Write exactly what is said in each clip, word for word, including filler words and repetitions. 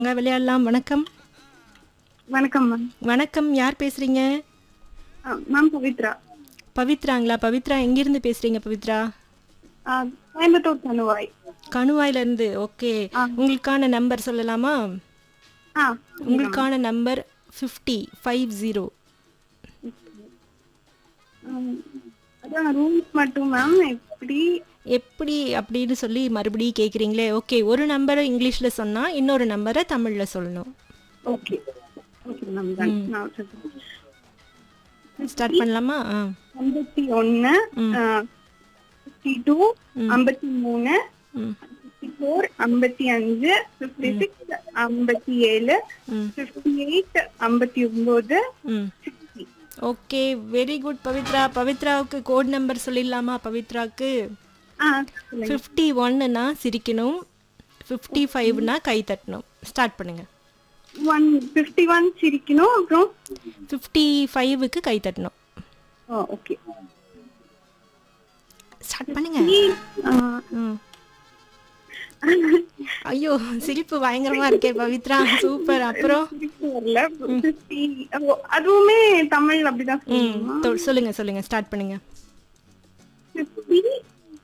அங்க விளையாடலாம். வணக்கம். வணக்கம் மேம். வணக்கம். யார் பேசுறீங்க? அ மேம் பவித்ரா. பவித்ராங்களா? பவித்ரா எங்கிருந்து பேசுறீங்க பவித்ரா? அ கோயம்புத்தூர் கணுவாய். கணுவாயில இருந்து. ஓகே. ஆ. உங்களுக்கான நம்பர் சொல்லலாமா? ஆ. உங்களுக்கான நம்பர் ஐம்பது ஐம்பது. ம். அதான் ரூல்ஸ் மட்டும் மேம் எப்படி? எப்படி அப்படின்னு சொல்லி மறுபடியும் கேக்குறீங்களே. ஓகே. ஒரு நம்பரை இங்கிலீஷ்ல சொன்னா இன்னொரு நம்பரை தமிழ்ல சொல்லணும். ஓகே. Okay ma'am. டன். நான் சொல்றேன். ஸ்டார்ட் பண்ணலாமா? ஆ. ஐம்பத்தி ஒன்று, ம். அ ஐம்பத்தி இரண்டு, ம். ஐம்பத்தி மூன்று, ம். ஐம்பத்தி நான்கு, ஐம்பத்தி ஐந்து, ஐம்பத்தி ஆறு, ஐம்பத்தி ஏழு, ம். ஐம்பத்தி எட்டு, ஐம்பத்தி ஒன்பது, ம். அறுபது. Okay. Very good Pavithra. பவித்ராவுக்கு code number சொல்லிடலாமா பவித்ராக்கு? ஆ சொல்லுங்க. ஐம்பத்தி ஒன்றுனா சிரிக்கணும், ஐம்பத்தி ஐந்துனா கை தட்டணும். ஸ்டார்ட் பண்ணுங்க. ஒன் ஐம்பத்தி ஒன்று சிரிக்கணும், அப்புறம் ஐம்பத்தி ஐந்துக்கு கை தட்டணும். ஓ ஓகே. ஸ்டார்ட் பண்ணுங்க. ஆ, ம். ஐயோ சிரிப்பு பயங்கரமா இருக்கே பவித்ரா. சூப்பர். அப்புறம் சிரிப்பு வரல. ஐம்பது ஓ, அதுவுமே தமிழ் அப்படிதான் ம் சொல்லணுமா? தொ- சொல்லுங்க சொல்லுங்க ஸ்டார்ட் பண்ணுங்க. ஐம்பது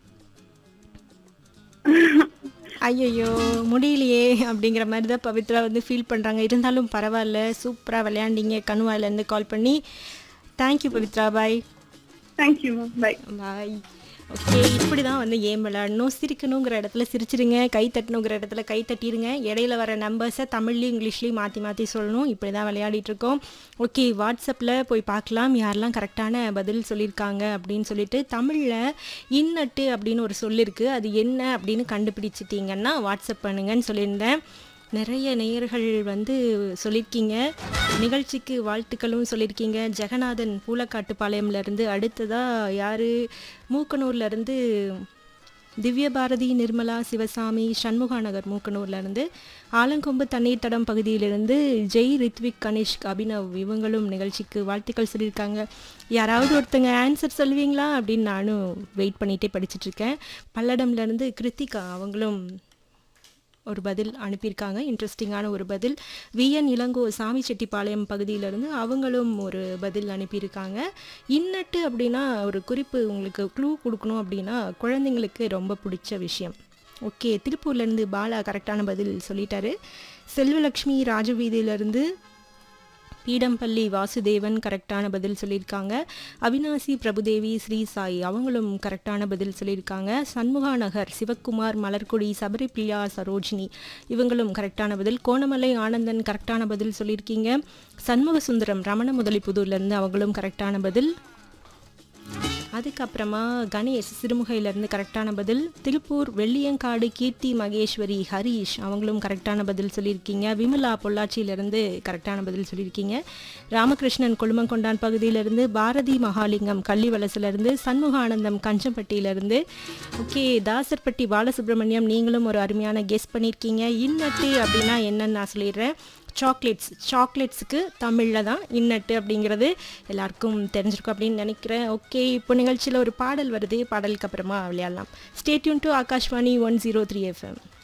ஐயோ முடியலையே அப்படிங்கிற மாதிரி தான் பவித்ரா வந்து ஃபீல் பண்ணுறாங்க. இருந்தாலும் பரவாயில்ல, சூப்பராக விளையாண்டீங்க. கணுவாயிலேருந்து கால் பண்ணி. Thank you Pavithra. Bye. Thank you ma'am. By. Bye. Okay. இப்படி தான் வந்து கேம் விளையாடணும். சிரிக்கணுங்கிற இடத்துல சிரிச்சிருங்க, கை தட்டணுங்கிற இடத்துல கை தட்டிடுங்க. இடையில வர நம்பர்ஸை தமிழ்லையும் இங்கிலீஷ்லையும் மாற்றி மாற்றி சொல்லணும். இப்படி தான் விளையாடிட்டு இருக்கோம். ஓகே. வாட்ஸ்அப்பில் போய் பார்க்கலாம் யாரெல்லாம் கரெக்டான பதில் சொல்லியிருக்காங்க அப்படின்னு சொல்லிட்டு. தமிழில் இன்னட்டு அப்படின்னு ஒரு சொல் இருக்குது. அது என்ன அப்படின்னு கண்டுபிடிச்சிட்டிங்கன்னா வாட்ஸ்அப் பண்ணுங்கன்னு சொல்லியிருந்தேன். நிறைய நேயர்கள் வந்து சொல்லியிருக்கீங்க. நிகழ்ச்சிக்கு வாழ்த்துக்களும் சொல்லியிருக்கீங்க. ஜெகநாதன் பூலக்காட்டுப்பாளையம்லேருந்து. அடுத்ததாக யார்? மூக்கனூர்லேருந்து திவ்ய பாரதி, நிர்மலா, சிவசாமி, சண்முகா நகர் மூக்கனூர்லேருந்து. ஆலங்கொம்பு தண்ணீர் தடம் பகுதியிலிருந்து ஜெய், ரித்விக், கனிஷ்க், அபினவ் இவங்களும் நிகழ்ச்சிக்கு வாழ்த்துக்கள் சொல்லியிருக்காங்க. யாராவது ஒருத்தங்க ஆன்சர் சொல்லுவீங்களா அப்படின்னு நானும் வெயிட் பண்ணிகிட்டே படிச்சுட்ருக்கேன். பல்லடம்லேருந்து கிருத்திகா அவங்களும் ஒரு பதில் அனுப்பியிருக்காங்க. இன்ட்ரெஸ்டிங்கான ஒரு பதில். விஎன் இளங்கோ சாமிச்செட்டிப்பாளையம் பகுதியிலேருந்து அவங்களும் ஒரு பதில் அனுப்பியிருக்காங்க. இன்னட்டு அப்படின்னா ஒரு குறிப்பு உங்களுக்கு க்ளூ கொடுக்கணும் அப்படின்னா குழந்தைங்களுக்கு ரொம்ப பிடிச்ச விஷயம். ஓகே. திருப்பூர்லேருந்து பாலா கரெக்டான பதில் சொல்லிட்டாரு. செல்வலக்ஷ்மி ராஜவீதியிலேருந்து பீடம்பள்ளி வாசுதேவன் கரெக்டான பதில் சொல்லியிருக்காங்க. அவினாசி பிரபுதேவி, ஸ்ரீ சாய் அவங்களும் கரெக்டான பதில் சொல்லியிருக்காங்க. சண்முகா நகர் சிவக்குமார், மலர்கொடி, சபரிபிரியா, சரோஜினி இவங்களும் கரெக்டான பதில். கோணமலை ஆனந்தன் கரெக்டான பதில் சொல்லியிருக்கீங்க. சண்முக சுந்தரம் ரமண முதலிப்புதூர்லேருந்து அவங்களும் கரெக்டான பதில். அதுக்கப்புறமா கணேஷ் சிறுமுகையிலேருந்து கரெக்டான பதில். திருப்பூர் வெள்ளியங்காடு கீர்த்தி மகேஸ்வரி, ஹரீஷ் அவங்களும் கரெக்டான பதில் சொல்லியிருக்கீங்க. விமலா பொள்ளாச்சியிலேருந்து கரெக்டான பதில் சொல்லியிருக்கீங்க. ராமகிருஷ்ணன் கொழுமங்கொண்டான் பகுதியிலேருந்து. பாரதி மகாலிங்கம் கள்ளிவலசிலேருந்து. சண்முகானந்தம் கஞ்சம்பட்டியிலேருந்து. ஓகே. தாசர்பட்டி பாலசுப்ரமணியம் நீங்களும் ஒரு அருமையான கெஸ் பண்ணியிருக்கீங்க. இன்னட்டு அப்படின்னா என்னன்னு நான் சொல்லிடுறேன். சாக்லேட்ஸ். சாக்லேட்ஸுக்கு தமிழில் தான் இன்னட்டு அப்படிங்கிறது எல்லாருக்கும் தெரிஞ்சிருக்கும் அப்படின்னு நினைக்கிறேன். ஓகே. இப்போ நிகழ்ச்சியில் ஒரு பாடல் வருது. பாடலுக்கு அப்புறமா விளையாடலாம். Stay tune to Akashvani one zero three FM.